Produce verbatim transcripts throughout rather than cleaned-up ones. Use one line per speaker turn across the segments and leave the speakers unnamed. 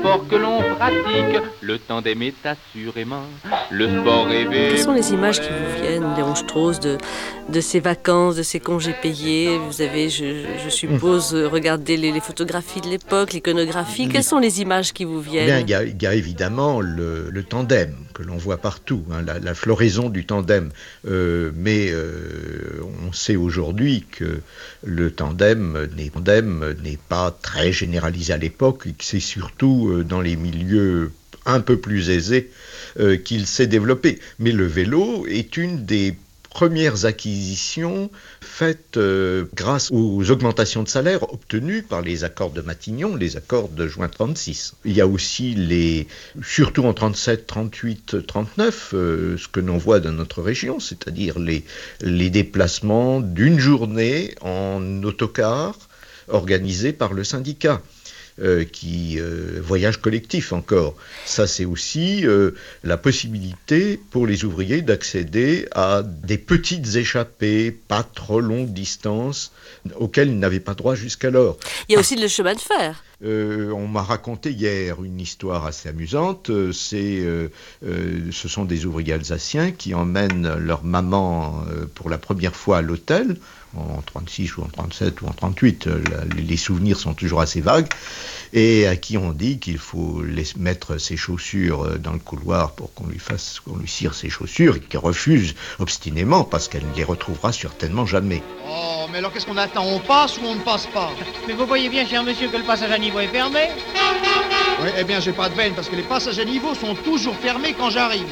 sport que l'on pratique. Le tandem est assurément le sport rêvé.
Quelles sont les images qui vous viennent, Léon Strauss, de, de ces vacances, de ces congés payés? Vous avez, je, je suppose, regardé les, les photographies de l'époque, l'iconographie. Quelles sont les images qui vous viennent?
Bien, il, y a, il y a évidemment le, le tandem que l'on voit partout, hein, la, la floraison du tandem. Euh, mais euh, on sait aujourd'hui que le tandem n'est, tandem n'est pas très généralisé à l'époque et que c'est surtout dans les milieux un peu plus aisés euh, qu'il s'est développé. Mais le vélo est une des premières acquisitions faites euh, grâce aux augmentations de salaire obtenues par les accords de Matignon, les accords de juin trente-six. Il y a aussi les, surtout en trente-sept, trente-huit, trente-neuf, euh, ce que l'on voit dans notre région, c'est-à-dire les, les déplacements d'une journée en autocar organisés par le syndicat. Euh, qui euh, voyage collectif encore. Ça, c'est aussi euh, la possibilité pour les ouvriers d'accéder à des petites échappées, pas trop longue distance, auxquelles ils n'avaient pas droit jusqu'alors.
Il y a aussi le chemin de fer.
Euh, on m'a raconté hier une histoire assez amusante. Euh, c'est, euh, euh, ce sont des ouvriers alsaciens qui emmènent leur maman euh, pour la première fois à l'hôtel, en trente-six ou en trente-sept ou en trente-huit, la, les souvenirs sont toujours assez vagues, et à qui on dit qu'il faut les mettre ses chaussures dans le couloir pour qu'on lui fasse, qu'on lui cire ses chaussures, et qu'il refuse obstinément parce qu'elle ne les retrouvera certainement jamais.
Oh, mais alors qu'est-ce qu'on attend? On passe ou on ne passe pas?
Mais vous voyez bien, cher monsieur, que le passage à niveau est fermé.
Oui, eh bien, j'ai pas de veine, parce que les passages à niveau sont toujours fermés quand j'arrive.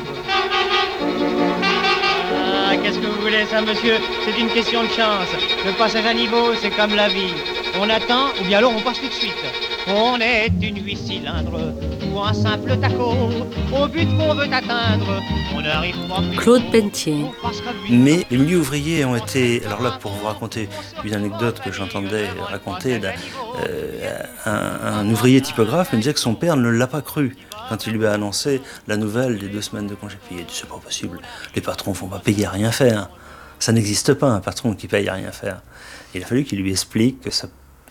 Ah, qu'est-ce que vous voulez, ça, monsieur? C'est une question de chance. Le passage à niveau, c'est comme la vie. On attend, ou bien alors on passe tout de suite. On est une huit cylindres, ou un simple taco. Au but qu'on veut atteindre, on n'arrive pas plus.
Claude Pentier.
Mais les milieux ouvriers ont été... Alors là, pour vous raconter une anecdote que j'entendais raconter, là, euh, un, un ouvrier typographe me disait que son père ne l'a pas cru quand il lui a annoncé la nouvelle des deux semaines de congés payés. Il dit, c'est pas possible, les patrons ne font pas payer à rien faire. Ça n'existe pas, un patron qui paye à rien faire. Il a fallu qu'il lui explique que, ça,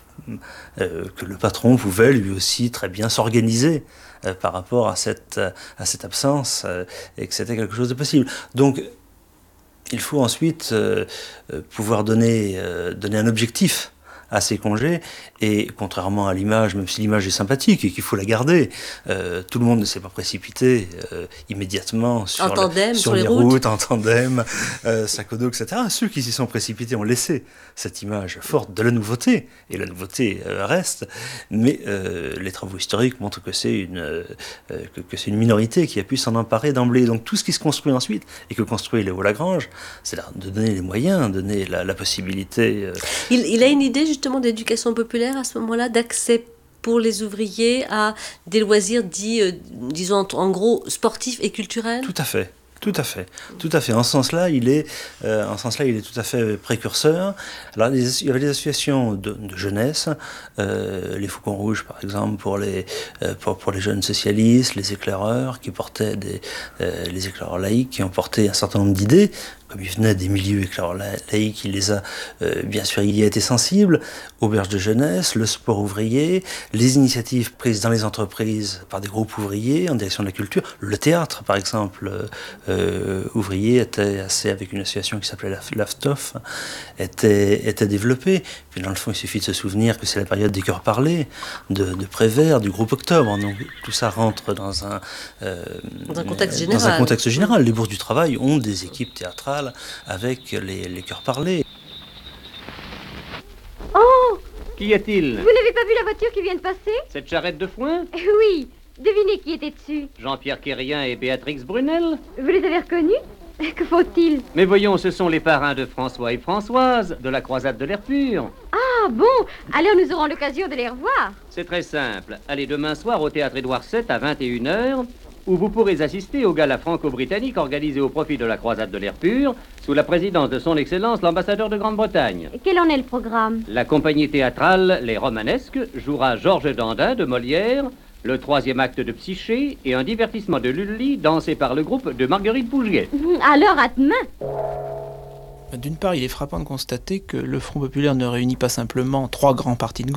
euh, que le patron pouvait lui aussi très bien s'organiser euh, par rapport à cette, à cette absence euh, et que c'était quelque chose de possible. Donc, il faut ensuite euh, pouvoir donner, euh, donner un objectif à ces congés, et contrairement à l'image, même si l'image est sympathique et qu'il faut la garder, euh, tout le monde ne s'est pas précipité euh, immédiatement sur,
en tandem,
la, sur,
sur les,
les
routes,
routes, en tandem, euh, sac au dos, et cetera. Ceux qui s'y sont précipités ont laissé cette image forte de la nouveauté, et la nouveauté euh, reste, mais euh, les travaux historiques montrent que c'est une, euh, que, que c'est une minorité qui a pu s'en emparer d'emblée. Donc tout ce qui se construit ensuite, et que construit Léo Lagrange, c'est de donner les moyens, donner la, la possibilité... Euh,
il, il a une idée justement d'éducation populaire à ce moment-là, d'accès pour les ouvriers à des loisirs dits, euh, disons en, en gros, sportifs et culturels?
Tout à fait. Tout à fait, tout à fait. En ce sens-là, il est, euh, en ce sens-là, il est tout à fait précurseur. Alors, il y avait des associations de, de jeunesse, euh, les Faucons Rouges, par exemple, pour les, euh, pour, pour les jeunes socialistes, les éclaireurs, qui portaient des, euh, les éclaireurs laïcs, qui ont porté un certain nombre d'idées. Comme il venait des milieux éclaireurs laïcs, il les a, euh, bien sûr, il y a été sensible. Auberge de jeunesse, le sport ouvrier, les initiatives prises dans les entreprises par des groupes ouvriers en direction de la culture. Le théâtre, par exemple, euh, ouvrier était assez, avec une association qui s'appelait l'AFTOF, était, était développé. Puis dans le fond, il suffit de se souvenir que c'est la période des chœurs parlés, de, de Prévert, du groupe Octobre. Donc tout ça rentre dans un, euh,
dans un contexte général.
Dans un contexte général. Les bourses du travail ont des équipes théâtrales avec les, les chœurs parlés.
Oh!
Qu'y a-t-il?
Vous n'avez pas vu la voiture qui vient de passer?
Cette charrette de foin?
Oui. Devinez qui était dessus.
Jean-Pierre Quérien et Béatrix Brunel?
Vous les avez reconnus? Que faut-il?
Mais voyons, ce sont les parrains de François et Françoise, de la croisade de l'air pur.
Ah bon? Alors nous aurons l'occasion de les revoir.
C'est très simple. Allez demain soir au théâtre Édouard sept à vingt et une heures, où vous pourrez assister au gala franco-britannique organisé au profit de la croisade de l'air pur, sous la présidence de son Excellence l'ambassadeur de Grande-Bretagne.
Quel en est le programme?
La compagnie théâtrale Les Romanesques jouera Georges Dandin de Molière, le troisième acte de Psyché et un divertissement de Lully dansé par le groupe de Marguerite Pougiet.
Alors à demain.
D'une part, il est frappant de constater que le Front populaire ne réunit pas simplement trois grands partis de gauche,